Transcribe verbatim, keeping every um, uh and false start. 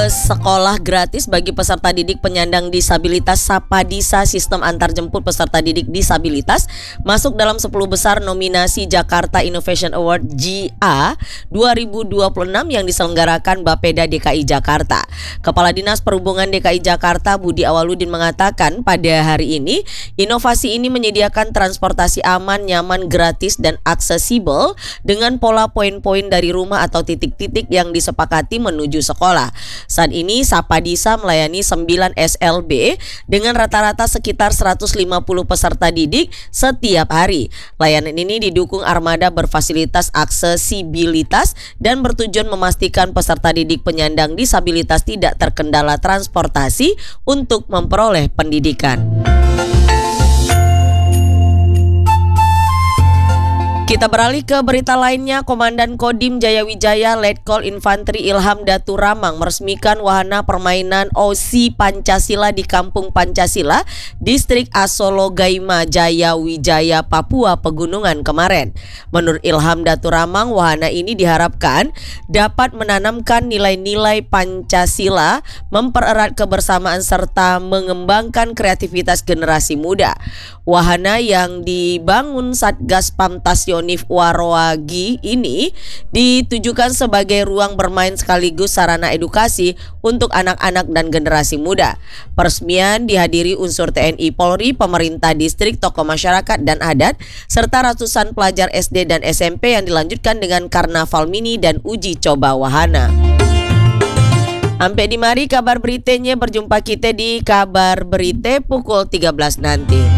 sekolah gratis bagi peserta didik penyandang disabilitas Sapadisa Sistem Antarjemput Peserta Didik Disabilitas masuk dalam sepuluh besar nominasi Jakarta Innovation Award J A dua ribu dua puluh enam yang diselenggarakan Bapeda D K I Jakarta. Kepala Dinas Perhubungan D K I Jakarta Budi Awaludin mengatakan pada hari ini inovasi ini menyediakan transportasi aman, nyaman, gratis dan aksesibel dengan pola poin-poin dari rumah atau titik-titik yang disepakati menuju sekolah. Saat ini Sapadisa melayani sembilan S L B dengan rata-rata sekitar seratus lima puluh peserta didik setiap hari. Layanan ini didukung armada berfasilitas aksesibilitas dan bertujuan memastikan peserta didik penyandang disabilitas tidak terkendala transportasi untuk memperoleh pendidikan. Kita beralih ke berita lainnya. Komandan Kodim Jayawijaya Letkol Infantri Ilham Daturamang meresmikan wahana permainan O S I Pancasila di Kampung Pancasila, Distrik Asolo Gaima, Jayawijaya, Papua Pegunungan kemarin. Menurut Ilham Daturamang, wahana ini diharapkan dapat menanamkan nilai-nilai Pancasila, mempererat kebersamaan serta mengembangkan kreativitas generasi muda. Wahana yang dibangun Satgas Pamtasionif Waroagi ini ditujukan sebagai ruang bermain sekaligus sarana edukasi untuk anak-anak dan generasi muda. Peresmian dihadiri unsur T N I Polri, pemerintah distrik, tokoh masyarakat dan adat, serta ratusan pelajar S D dan S M P yang dilanjutkan dengan karnaval mini dan uji coba wahana. Sampai di mari kabar beritanya, berjumpa kita di kabar berita pukul tiga belas nanti.